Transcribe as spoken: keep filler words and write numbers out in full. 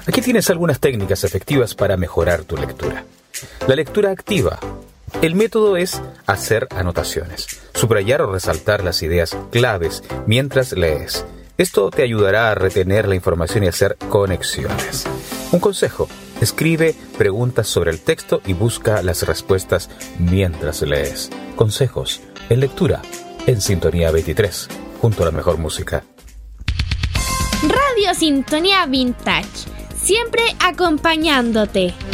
Aquí tienes algunas técnicas efectivas para mejorar tu lectura. La lectura activa. El método es hacer anotaciones, subrayar o resaltar las ideas claves mientras lees. Esto te ayudará a retener la información y hacer conexiones. Un consejo: escribe preguntas sobre el texto y busca las respuestas mientras lees. Consejos en lectura en Sintonía veintitrés, junto a la mejor música. Radio Sintonía Vintage, siempre acompañándote.